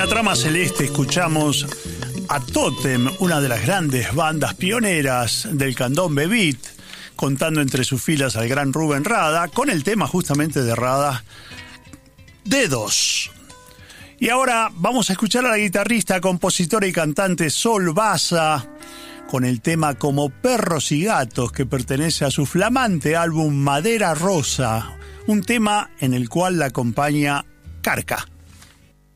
la trama celeste escuchamos a Totem, una de las grandes bandas pioneras del candombe beat, contando entre sus filas al gran Rubén Rada, con el tema justamente de Rada, Dedos. Y ahora vamos a escuchar a la guitarrista, compositora y cantante Sol Baza, con el tema Como Perros y Gatos, que pertenece a su flamante álbum Madera Rosa, un tema en el cual la acompaña Carca.